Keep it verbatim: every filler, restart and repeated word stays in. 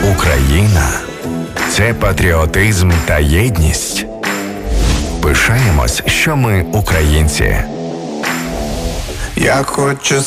Україна – це патріотизм та єдність. Пишаємось, що ми українці. Я хочу